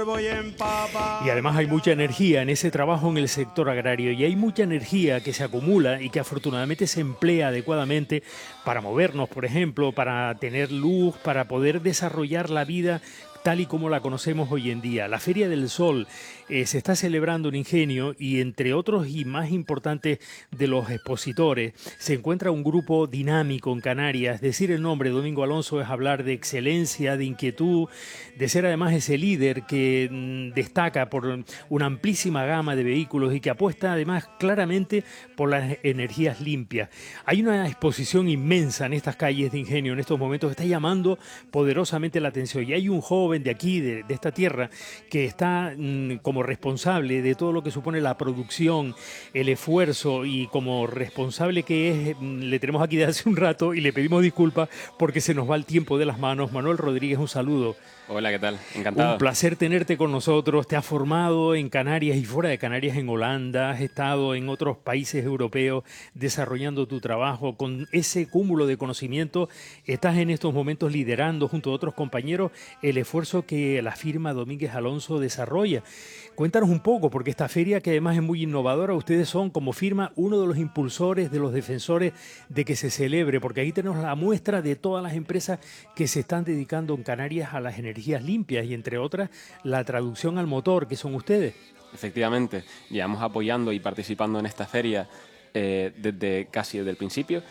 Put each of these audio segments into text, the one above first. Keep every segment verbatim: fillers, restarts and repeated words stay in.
Y además hay mucha energía en ese trabajo en el sector agrario y hay mucha energía que se acumula y que afortunadamente se emplea adecuadamente para movernos, por ejemplo, para tener luz, para poder desarrollar la vida tal y como la conocemos hoy en día. La Feria del Sol eh, se está celebrando en Ingenio y entre otros y más importantes de los expositores se encuentra un grupo dinámico en Canarias. Decir el nombre Domingo Alonso es hablar de excelencia, de inquietud, de ser además ese líder que mm, destaca por una amplísima gama de vehículos y que apuesta además claramente por las energías limpias. Hay una exposición inmensa en estas calles de Ingenio en estos momentos que está llamando poderosamente la atención y hay un joven de aquí, de, de esta tierra, que está mmm, como responsable de todo lo que supone la producción, el esfuerzo y como responsable que es, mmm, le tenemos aquí desde hace un rato y le pedimos disculpas porque se nos va el tiempo de las manos. Manuel Rodríguez, un saludo. Hola, ¿qué tal? Encantado. Un placer tenerte con nosotros. Te has formado en Canarias y fuera de Canarias en Holanda. Has estado en otros países europeos desarrollando tu trabajo. Con ese cúmulo de conocimiento estás en estos momentos liderando junto a otros compañeros el esfuerzo que la firma Domínguez Alonso desarrolla. Cuéntanos un poco, porque esta feria, que además es muy innovadora, ustedes son como firma uno de los impulsores, de los defensores de que se celebre, porque ahí tenemos la muestra de todas las empresas que se están dedicando en Canarias a las energías limpias y entre otras la traducción al motor, que son ustedes. Efectivamente, llevamos apoyando y participando en esta feria eh, desde casi desde el principio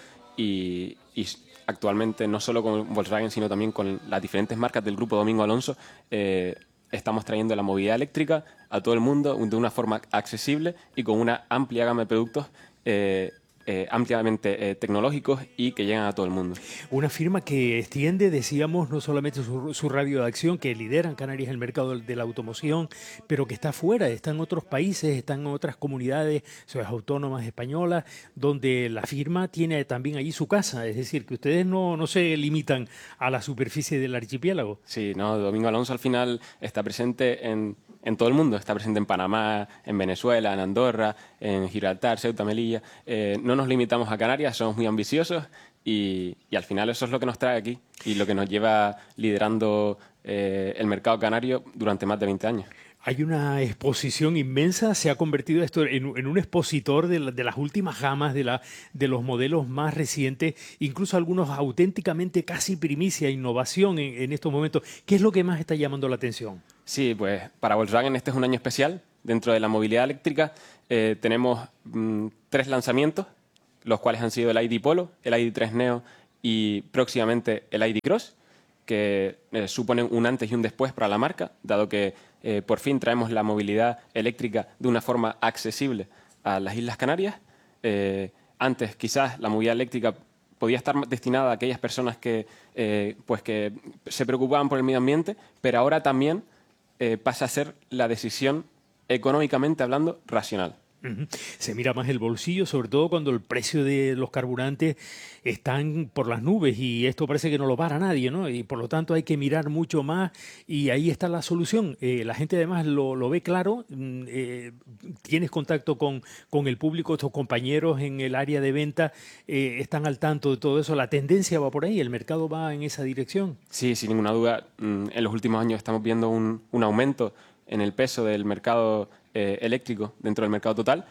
y, y actualmente no solo con Volkswagen sino también con las diferentes marcas del grupo Domingo Alonso eh, estamos trayendo la movilidad eléctrica a todo el mundo de una forma accesible y con una amplia gama de productos eh, Eh, ampliamente eh, tecnológicos y que llegan a todo el mundo. Una firma que extiende, decíamos, no solamente su, su radio de acción, que lidera en Canarias el mercado de la automoción, pero que está fuera, está en otros países, está en otras comunidades ciudades autónomas españolas, donde la firma tiene también allí su casa, es decir, que ustedes no, no se limitan a la superficie del archipiélago. Sí, no, Domingo Alonso al final está presente en en todo el mundo. Está presente en Panamá, en Venezuela, en Andorra, en Gibraltar, Ceuta, Melilla. Eh, no nos limitamos a Canarias, somos muy ambiciosos y, y al final eso es lo que nos trae aquí y lo que nos lleva liderando eh, el mercado canario durante más de veinte años. Hay una exposición inmensa, se ha convertido esto en, en un expositor de, la, de las últimas gamas, de, la, de los modelos más recientes, incluso algunos auténticamente casi primicia, innovación en, en estos momentos. ¿Qué es lo que más está llamando la atención? Sí, pues para Volkswagen este es un año especial. Dentro de la movilidad eléctrica eh, tenemos mmm, tres lanzamientos, los cuales han sido el I D Polo, el I D tres Neo y próximamente el I D Cross, que eh, suponen un antes y un después para la marca, dado que eh, por fin traemos la movilidad eléctrica de una forma accesible a las Islas Canarias. Eh, antes quizás la movilidad eléctrica podía estar destinada a aquellas personas que, eh, pues que se preocupaban por el medio ambiente, pero ahora también eh, pasa a ser la decisión económicamente hablando racional. Uh-huh. Se mira más el bolsillo, sobre todo cuando el precio de los carburantes están por las nubes y esto parece que no lo para nadie, ¿no? Y por lo tanto hay que mirar mucho más y ahí está la solución. Eh, la gente además lo, lo ve claro, eh, tienes contacto con, con el público, tus compañeros en el área de venta eh, están al tanto de todo eso, la tendencia va por ahí, el mercado va en esa dirección. Sí, sin ninguna duda, en los últimos años estamos viendo un, un aumento en el peso del mercado eh, eléctrico dentro del mercado total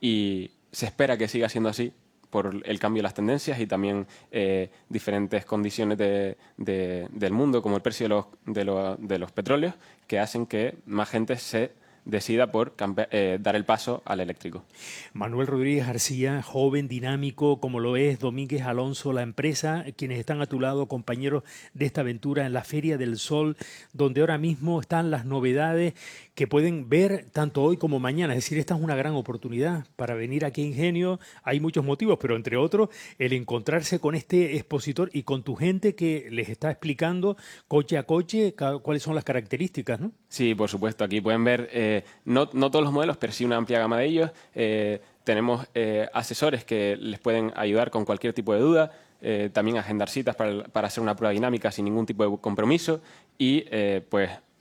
y se espera que siga siendo así por el cambio de las tendencias y también eh, diferentes condiciones de, de, del mundo, como el precio de los, de, los, de los petróleos, que hacen que más gente se decida por eh, dar el paso al eléctrico. Manuel Rodríguez García, joven, dinámico, como lo es Domínguez Alonso, la empresa, quienes están a tu lado, compañeros de esta aventura en la Feria del Sol, donde ahora mismo están las novedades que pueden ver tanto hoy como mañana. Es decir, esta es una gran oportunidad para venir aquí a Ingenio. Hay muchos motivos, pero entre otros, el encontrarse con este expositor y con tu gente que les está explicando coche a coche cuáles son las características, ¿no? Sí, por supuesto. Aquí pueden ver, eh, no, no todos los modelos, pero sí una amplia gama de ellos. Eh, tenemos eh, asesores que les pueden ayudar con cualquier tipo de duda. Eh, también agendar citas para, para hacer una prueba dinámica sin ningún tipo de compromiso. Y, eh, pues,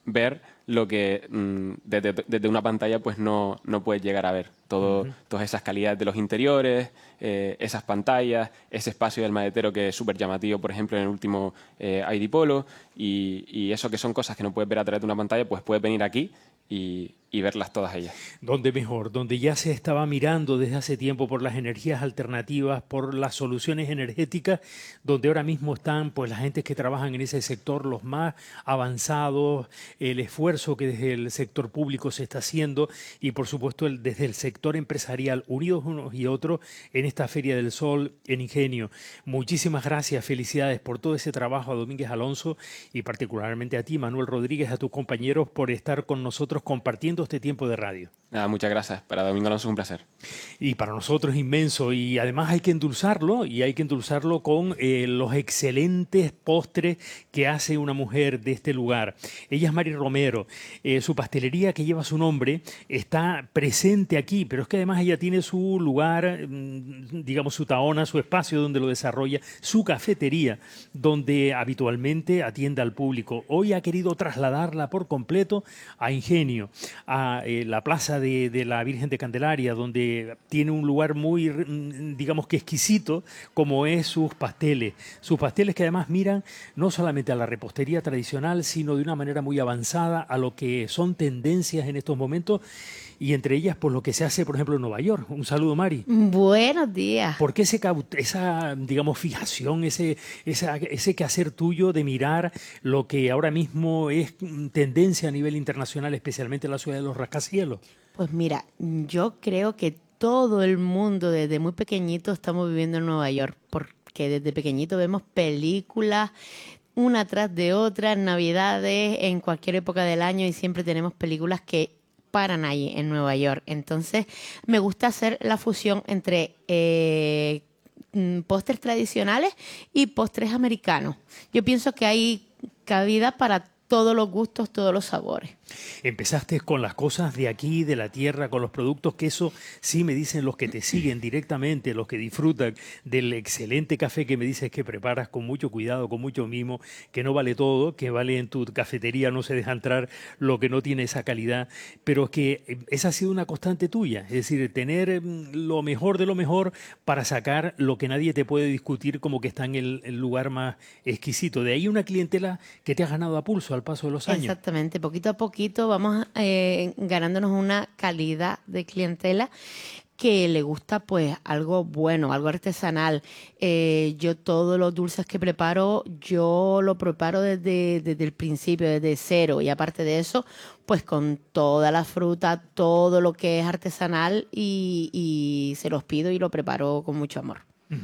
ver lo que mmm, desde, desde una pantalla pues no, no puedes llegar a ver. Todo, uh-huh. Todas esas calidades de los interiores, eh, esas pantallas, ese espacio del maletero que es súper llamativo, por ejemplo, en el último eh, I D Polo, y, y eso que son cosas que no puedes ver a través de una pantalla, pues puedes venir aquí y, y verlas todas ellas. ¿Dónde mejor? Donde ya se estaba mirando desde hace tiempo por las energías alternativas, por las soluciones energéticas, donde ahora mismo están pues las gentes que trabajan en ese sector, los más avanzados, el esfuerzo que desde el sector público se está haciendo y por supuesto el, desde el sector empresarial, unidos unos y otros en esta Feria del Sol en Ingenio. Muchísimas gracias, felicidades por todo ese trabajo a Domínguez Alonso y particularmente a ti, Manuel Rodríguez, a tus compañeros por estar con nosotros compartiendo este tiempo de radio. Nada, muchas gracias. Para Domingo Alonso es un placer. Y para nosotros es inmenso. Y además hay que endulzarlo, y hay que endulzarlo con eh, los excelentes postres que hace una mujer de este lugar. Ella es Mari Romero. Eh, su pastelería, que lleva su nombre, está presente aquí, pero es que además ella tiene su lugar, digamos su taona, su espacio donde lo desarrolla, su cafetería, donde habitualmente atiende al público. Hoy ha querido trasladarla por completo a Ingenio, a eh, la plaza de, de la Virgen de Candelaria, donde tiene un lugar muy, digamos que exquisito, como es sus pasteles. Sus pasteles que además miran no solamente a la repostería tradicional, sino de una manera muy avanzada a lo que son tendencias en estos momentos, y entre ellas por lo que se hace, por ejemplo, en Nueva York. Un saludo, Mari. Buenos días. ¿Por qué ese, esa, digamos, fijación, ese, esa, ese quehacer tuyo de mirar lo que ahora mismo es tendencia a nivel internacional, especialmente en la ciudad de los rascacielos? Pues mira, yo creo que todo el mundo desde muy pequeñito estamos viviendo en Nueva York, porque desde pequeñito vemos películas una tras de otra, en Navidades, en cualquier época del año, y siempre tenemos películas que paran ahí en Nueva York. Entonces me gusta hacer la fusión entre eh, postres tradicionales y postres americanos. Yo pienso que hay cabida para todos los gustos, todos los sabores. Empezaste con las cosas de aquí, de la tierra, con los productos, que eso sí me dicen los que te siguen directamente, los que disfrutan del excelente café que me dices que preparas con mucho cuidado, con mucho mimo, que no vale todo, que vale en tu cafetería, no se deja entrar lo que no tiene esa calidad, pero que esa ha sido una constante tuya, es decir, tener lo mejor de lo mejor para sacar lo que nadie te puede discutir como que está en el, el lugar más exquisito. De ahí una clientela que te has ganado a pulso al paso de los años. Exactamente, poquito a poquito vamos eh, ganándonos una calidad de clientela que le gusta pues algo bueno, algo artesanal. Eh, yo todos los dulces que preparo, yo lo preparo desde, desde el principio, desde cero, y aparte de eso, pues con toda la fruta, todo lo que es artesanal, y, y se los pido y lo preparo con mucho amor.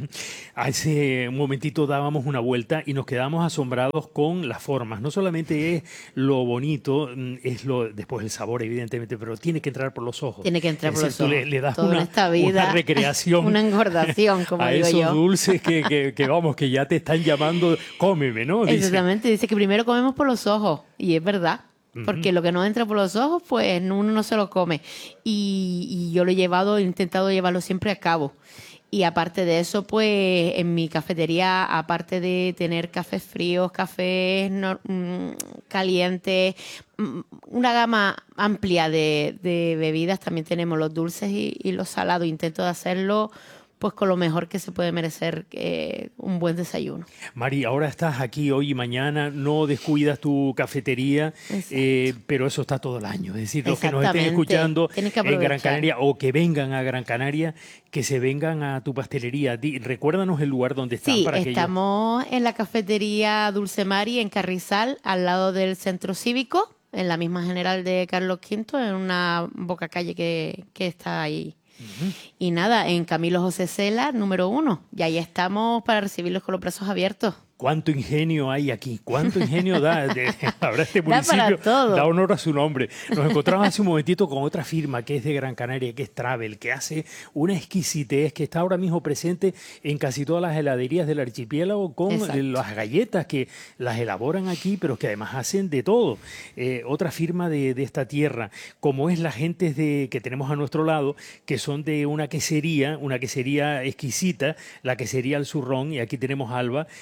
Hace un momentito dábamos una vuelta y nos quedamos asombrados con las formas. No solamente es lo bonito, es lo después el sabor, evidentemente, pero tiene que entrar por los ojos. Tiene que entrar es por decir, los ojos. Le, le das Todo una, en esta vida, una recreación, una engordación, como a digo esos yo. dulces que, que, que vamos, que ya te están llamando, cómeme, ¿no? Dice. Exactamente, dice que primero comemos por los ojos, y es verdad. Porque uh-huh. lo que no entra por los ojos, pues uno no se lo come. Y, y yo lo he llevado, he intentado llevarlo siempre a cabo. Y aparte de eso, pues en mi cafetería, aparte de tener cafés fríos, cafés no, mmm, calientes, mmm, una gama amplia de, de bebidas, también tenemos los dulces y, y los salados. Intento de hacerlo pues con lo mejor que se puede merecer eh, un buen desayuno. Mari, ahora estás aquí hoy y mañana, no descuidas tu cafetería, eh, pero eso está todo el año. Es decir, los que nos estén escuchando en Gran Canaria o que vengan a Gran Canaria, que se vengan a tu pastelería. Di, recuérdanos el lugar donde están. Sí, para estamos que ellos... en la cafetería Dulce Mari, en Carrizal, al lado del Centro Cívico, en la misma General de Carlos Quinto, en una boca calle que, que está ahí. Uh-huh. Y nada, en Camilo José Cela, número uno. Y ahí estamos para recibirlos con los brazos abiertos. ¿Cuánto ingenio hay aquí? ¿Cuánto ingenio da? De, ahora este municipio da, para todo. Da honor a su nombre. Nos encontramos hace un momentito con otra firma que es de Gran Canaria, que es Travel, que hace una exquisitez, que está ahora mismo presente en casi todas las heladerías del archipiélago con Exacto. las galletas que las elaboran aquí, pero que además hacen de todo. Eh, otra firma de, de esta tierra, como es la gente de, que tenemos a nuestro lado, que son de una quesería, una quesería exquisita, la quesería El Zurrón, y aquí tenemos a Alba, que es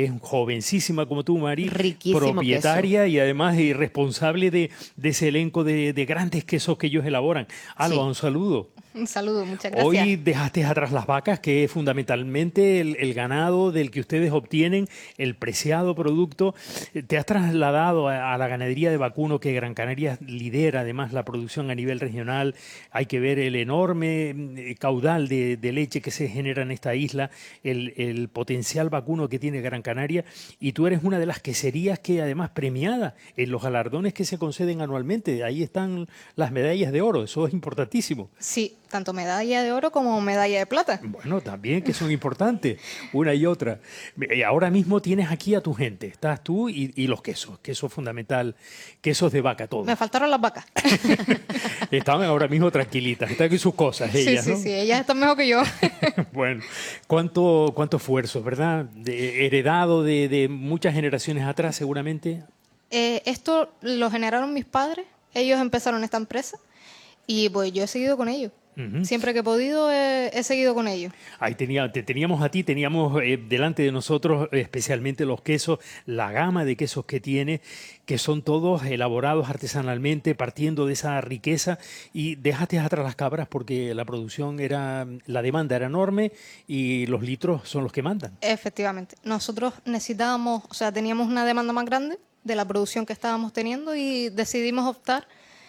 mujer jovencísima como tú, Mari, Riquísimo propietaria queso. y además y responsable de, de ese elenco de, de grandes quesos que ellos elaboran. Alba, Sí. un saludo. Un saludo, muchas gracias. Hoy dejaste atrás las vacas, que es fundamentalmente el, el ganado del que ustedes obtienen, el preciado producto. Te has trasladado a, a la ganadería de vacuno, que Gran Canaria lidera además la producción a nivel regional. Hay que ver el enorme caudal de, de leche que se genera en esta isla, el, el potencial vacuno que tiene Gran Canaria, y tú eres una de las queserías que además premiada en los galardones que se conceden anualmente. Ahí están las medallas de oro, eso es importantísimo. Sí, tanto medalla de oro como medalla de plata. Bueno, también que son importantes, una y otra. Y ahora mismo tienes aquí a tu gente, estás tú y, y los quesos, queso fundamental, quesos de vaca, todo. Me faltaron las vacas. Estaban ahora mismo tranquilitas, están en sus cosas ellas, sí, ¿no? sí, sí, ellas están mejor que yo. Bueno, cuánto, cuánto esfuerzo, ¿verdad? De- heredado de, de muchas generaciones atrás, seguramente. Eh, esto lo generaron mis padres, ellos empezaron esta empresa y pues yo he seguido con ellos. Ujú. Siempre que he podido he, he seguido con ellos. Ahí tenía, te teníamos a ti, teníamos eh, delante de nosotros eh, especialmente los quesos, la gama de quesos que tiene, que son todos elaborados artesanalmente, partiendo de esa riqueza, y dejaste atrás las cabras porque la producción era, la demanda era enorme y los litros son los que mandan. Efectivamente. Nosotros necesitábamos, o sea, teníamos una demanda más grande de la producción que estábamos teniendo y decidimos optar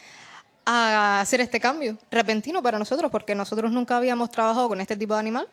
a hacer este cambio repentino para nosotros, porque nosotros nunca habíamos trabajado con este tipo de animal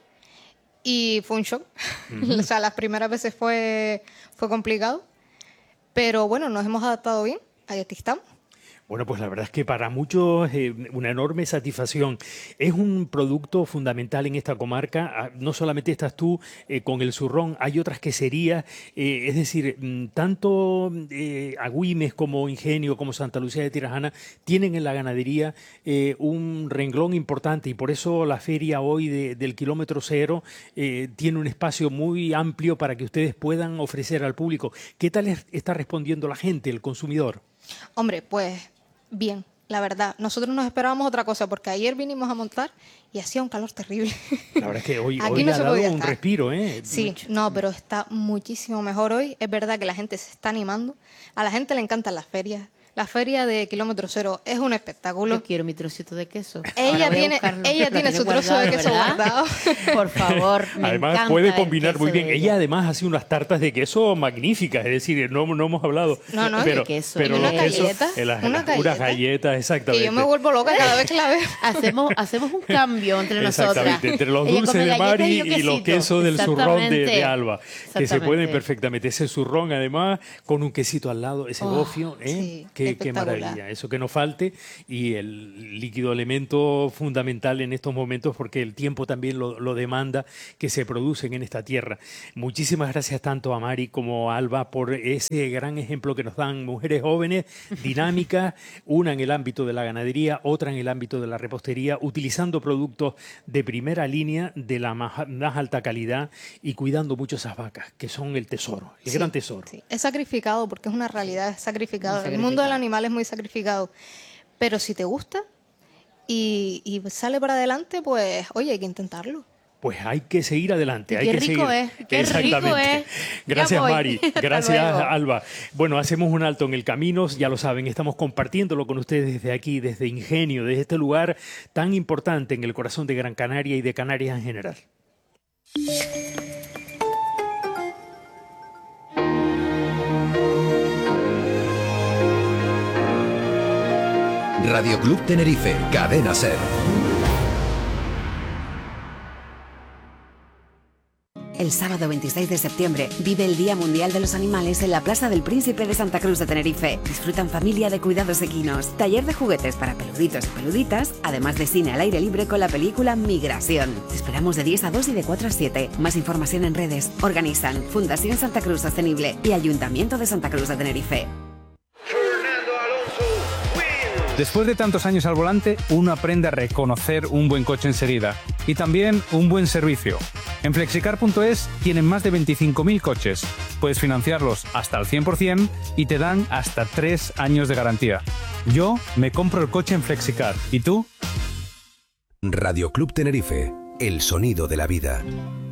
y fue un shock. O sea, las primeras veces fue, fue complicado, pero bueno, nos hemos adaptado bien, ahí aquí estamos. Bueno, pues la verdad es que para muchos eh, una enorme satisfacción. Es un producto fundamental en esta comarca. Ah, no solamente estás tú eh, con el zurrón, hay otras queserías. Eh, es decir, mm, tanto eh, Agüimes como Ingenio, como Santa Lucía de Tirajana, tienen en la ganadería eh, un renglón importante, y por eso la feria hoy de- del kilómetro cero eh, tiene un espacio muy amplio para que ustedes puedan ofrecer al público. ¿Qué tal es- está respondiendo la gente, el consumidor? Hombre, pues bien, la verdad. Nosotros nos esperábamos otra cosa, porque ayer vinimos a montar y hacía un calor terrible. La verdad es que hoy, Aquí hoy no ha se dado podía un estar. respiro, ¿eh? Sí, no, pero está muchísimo mejor hoy. Es verdad que la gente se está animando. A la gente le encantan las ferias. La feria de Kilómetro Cero es un espectáculo. Yo quiero mi trocito de queso. Ella Ahora voy a tiene- buscarlo. ella Lo tiene tenía su trozo de queso ¿verdad? guardado. Por favor, me Además encanta puede el combinar muy queso bien. de Ella además hace unas tartas de queso magníficas, es decir, no, no hemos hablado. No, no, pero, de queso. pero Y los unas quesos, galletas, eh, las- unas las- unas galletas. galletas, exactamente. Que yo me vuelvo loca cada vez que la veo. Hacemos, hacemos un cambio entre nosotras. Exactamente, entre los Ella dulces come de galletas Mari yo y los quesito. quesos del zurrón de, de Exactamente. Alba, que se Exactamente. pueden perfectamente. Ese zurrón, además, con un quesito al lado, ese Oh, gofio, ¿eh? sí, qué, qué espectacular. maravilla. Eso que no falte, y el líquido elemento fundamental en estos momentos, porque el tiempo también lo, lo demanda, que se producen en esta tierra. Muchísimas gracias tanto a Mari como a Alba por ese gran ejemplo que nos dan, mujeres jóvenes, dinámicas, una en el ámbito de la ganadería, otra en el ámbito de la repostería, utilizando productos de primera línea, de la más, más alta calidad, y cuidando mucho esas vacas, que son el tesoro, el Sí, gran tesoro. sí. Es sacrificado, porque es una realidad, es sacrificado. Muy El mundo del sacrificado. animal es muy sacrificado. Pero si te gusta y, y sale para adelante, pues, oye, hay que intentarlo. Pues hay que seguir adelante. Y hay qué que rico seguir. es, qué rico Exactamente. es. Ya Gracias, voy. Mari. Hasta Gracias, luego. Alba. Bueno, hacemos un alto en el camino, ya lo saben, estamos compartiéndolo con ustedes desde aquí, desde Ingenio, desde este lugar tan importante en el corazón de Gran Canaria y de Canarias en general. Radio Club Tenerife, Cadena Ser. El sábado veintiséis de septiembre vive el Día Mundial de los Animales en la Plaza del Príncipe de Santa Cruz de Tenerife. Disfruta en familia de cuidados equinos, taller de juguetes para peluditos y peluditas, además de cine al aire libre con la película Migración. Te esperamos de diez a dos y de cuatro a siete. Más información en redes. Organizan Fundación Santa Cruz Sostenible y Ayuntamiento de Santa Cruz de Tenerife. Después de tantos años al volante, uno aprende a reconocer un buen coche enseguida y también un buen servicio. En flexicar punto es tienen más de veinticinco mil coches. Puedes financiarlos hasta el cien por ciento y te dan hasta tres años de garantía. Yo me compro el coche en Flexicar. ¿Y tú? Radio Club Tenerife, el sonido de la vida.